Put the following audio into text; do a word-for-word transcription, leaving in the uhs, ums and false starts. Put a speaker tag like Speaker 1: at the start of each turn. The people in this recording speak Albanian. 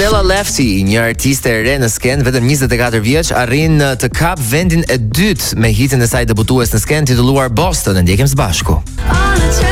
Speaker 1: Stella Lefty, një artiste e re në skenë, vetëm njëzet e katër vjeç, arrin të kap vendin e dytë me hitin e saj debutues në skenë titulluar Boston. E ndjekim së bashku.